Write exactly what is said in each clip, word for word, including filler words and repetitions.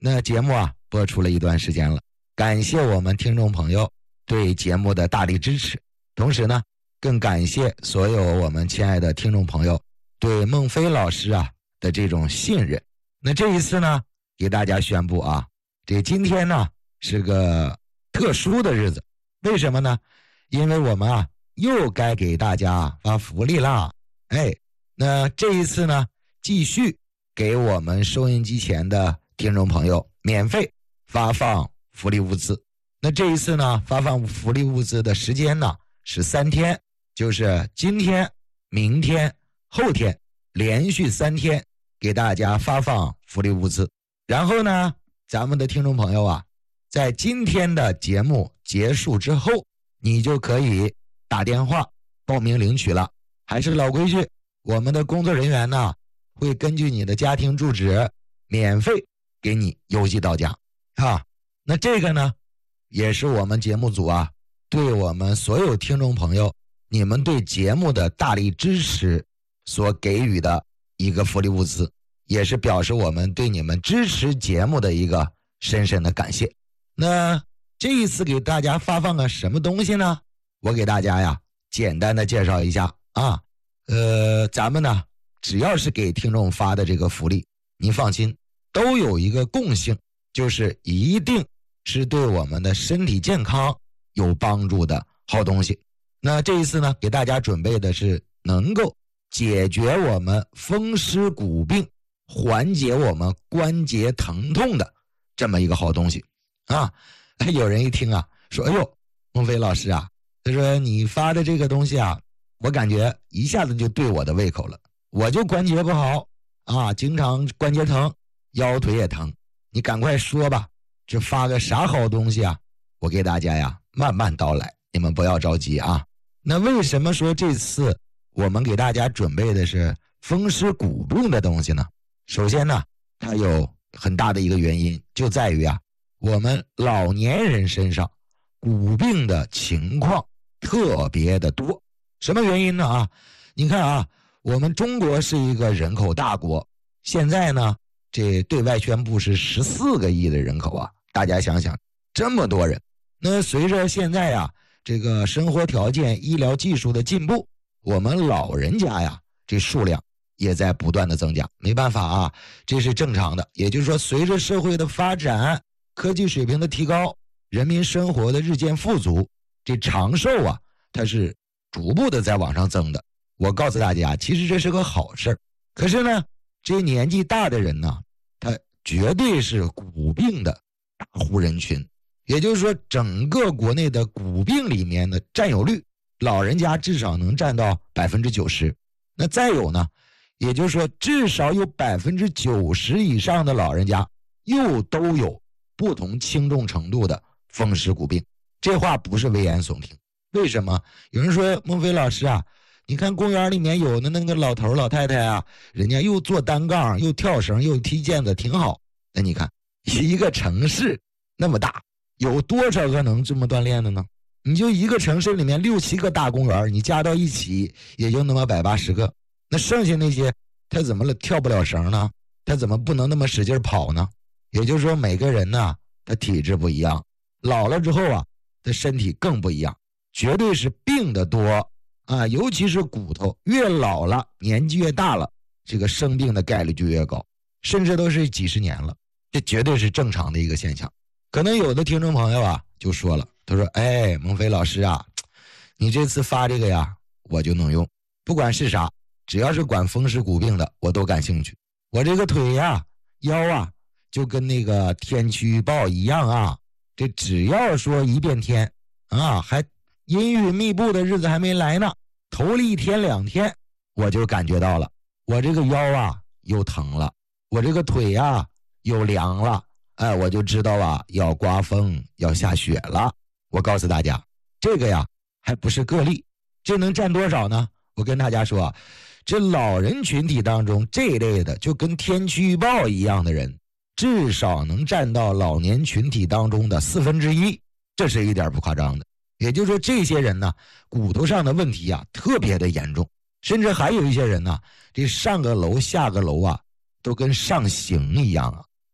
那节目啊播出了一段时间了，感谢我们听众朋友对节目的大力支持，同时呢更感谢所有我们亲爱的听众朋友对孟非老师啊的这种信任。那这一次呢给大家宣布啊，这今天呢是个特殊的日子，为什么呢？因为我们啊又该给大家发福利啦。哎，那这一次呢继续给我们收音机前的听众朋友免费发放福利物资。那这一次呢发放福利物资的时间呢是三天，就是今天、明天、后天，连续三天给大家发放福利物资。然后呢咱们的听众朋友啊，在今天的节目结束之后，你就可以打电话报名领取了。还是老规矩，我们的工作人员呢会根据你的家庭住址免费给你邮寄到家啊。那这个呢也是我们节目组啊对我们所有听众朋友你们对节目的大力支持所给予的一个福利物资，也是表示我们对你们支持节目的一个深深的感谢。那这一次给大家发放个什么东西呢？我给大家呀简单的介绍一下啊。呃，咱们呢只要是给听众发的这个福利，您放心，都有一个共性，就是一定是对我们的身体健康有帮助的好东西。那这一次呢给大家准备的是能够解决我们风湿骨病，缓解我们关节疼痛的这么一个好东西啊。有人一听啊说，哎呦孟非老师啊，他说你发的这个东西啊，我感觉一下子就对我的胃口了，我就关节不好啊，经常关节疼，腰腿也疼，你赶快说吧，这发个啥好东西啊？我给大家呀慢慢道来，你们不要着急啊。那为什么说这次我们给大家准备的是风湿骨病的东西呢？首先呢它有很大的一个原因，就在于啊我们老年人身上骨病的情况特别的多。什么原因呢啊？你看啊，我们中国是一个人口大国，现在呢这对外宣布是十四个亿的人口啊，大家想想这么多人。那随着现在呀这个生活条件医疗技术的进步，我们老人家呀这数量也在不断的增加，没办法啊，这是正常的。也就是说随着社会的发展，科技水平的提高，人民生活的日渐富足，这长寿啊它是逐步的在往上增的。我告诉大家其实这是个好事。可是呢这年纪大的人呢，他绝对是骨病的大户人群，也就是说整个国内的骨病里面的占有率，老人家至少能占到 百分之九十。 那再有呢，也就是说至少有 百分之九十 以上的老人家又都有不同轻重程度的风湿骨病。这话不是危言耸听。为什么？有人说孟非老师啊，你看公园里面有的那个老头老太太啊，人家又做单杠又跳绳又踢毽子挺好。那你看一个城市那么大，有多少个能这么锻炼的呢？你就一个城市里面六七个大公园，你加到一起也就那么百八十个，那剩下那些他怎么了跳不了绳呢？他怎么不能那么使劲跑呢？也就是说每个人呢他体质不一样，老了之后啊他身体更不一样，绝对是病的多啊，尤其是骨头越老了年纪越大了，这个生病的概率就越高，甚至都是几十年了，这绝对是正常的一个现象。可能有的听众朋友啊就说了，他说哎孟非老师啊，你这次发这个呀我就能用，不管是啥，只要是管风湿骨病的我都感兴趣。我这个腿呀腰啊就跟那个天气预报一样啊，这只要说一变天啊，还阴雨密布的日子还没来呢，头了一天两天我就感觉到了，我这个腰啊又疼了，我这个腿啊又凉了，哎，我就知道啊要刮风要下雪了。我告诉大家这个呀还不是个例，这能占多少呢？我跟大家说，这老人群体当中这一类的就跟天气预报一样的人，至少能占到老年群体当中的四分之一，这是一点不夸张的。也就是说这些人呢骨头上的问题啊特别的严重，甚至还有一些人呢这上个楼下个楼啊都跟上刑一样啊，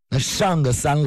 那上个三楼